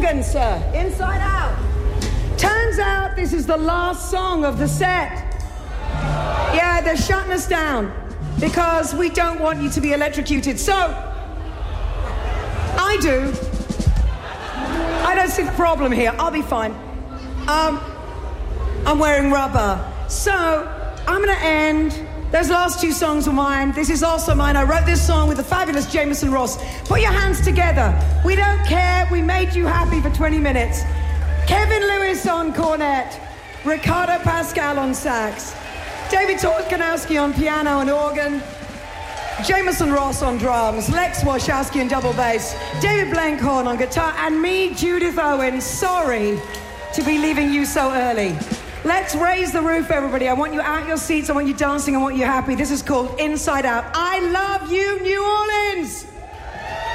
organ, sir. Inside Out. Turns out this is the last song of the set. Yeah, they're shutting us down because we don't want you to be electrocuted. So, I do. I don't see the problem here. I'll be fine. I'm wearing rubber. So, I'm going to end. Those last two songs were mine. This is also mine. I wrote this song with the fabulous Jameson Ross. Put your hands together. We don't care. We made you happy for 20 minutes. Kevin Lewis on cornet. Ricardo Pascal on sax. David Torkanowski on piano and organ. Jameson Ross on drums. Lex Warshawski on double bass. David Blenkhorn on guitar. And me, Judith Owen. Sorry to be leaving you so early. Let's raise the roof, everybody. I want you out your seats. I want you dancing. I want you happy. This is called Inside Out. I love you, New Orleans.